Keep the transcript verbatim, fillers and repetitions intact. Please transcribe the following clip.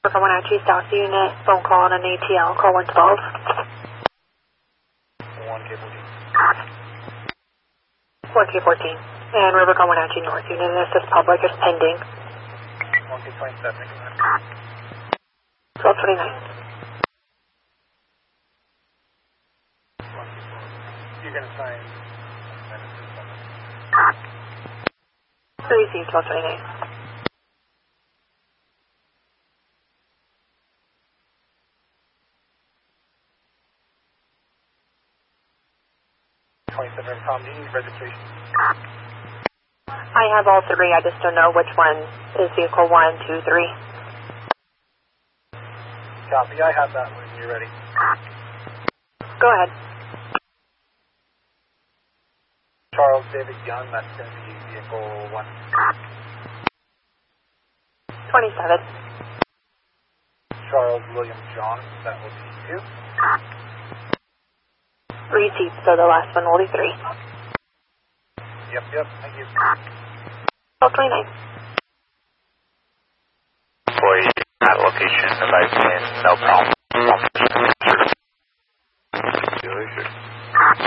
One Archie South Unit, phone call on an A T L, call one twelve. one K fourteen. one K fourteen. And Rivercon one Archie North Unit, assist public is pending. one K twenty-seven. twelve twenty-nine. You're going to sign. Received, twelve twenty-nine. twenty-seven, Tom, do you need registration? I have all three, I just don't know which one is vehicle one, two, three. Copy, I have that when you're ready. Go ahead. Charles David Young, that's going to be vehicle one. twenty-seven. Charles William John, that will be two. Received, so the last one will be three. Yep, yep, thank you. twelve twenty-nine. Employee at location, device in, no problem.